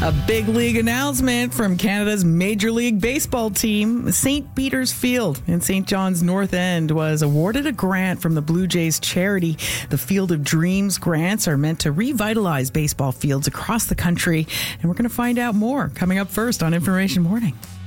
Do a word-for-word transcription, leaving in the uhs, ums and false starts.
A big league announcement from Canada's Major League Baseball team. Saint Peter's Field in Saint John's North End was awarded a grant from the Blue Jays charity. The Field of Dreams grants are meant to revitalize baseball fields across the country. And we're going to find out more coming up first on Information Morning.